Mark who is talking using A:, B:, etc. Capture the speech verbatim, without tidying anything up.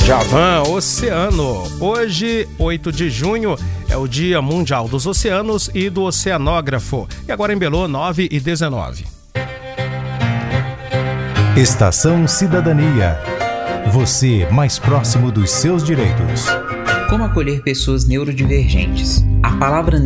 A: Djavan, Oceano. Hoje, oito de junho, é o Dia Mundial dos Oceanos e do Oceanógrafo. E agora em Belô, nove e dezenove.
B: Estação Cidadania. Você mais próximo dos seus direitos.
C: Como acolher pessoas neurodivergentes? A palavra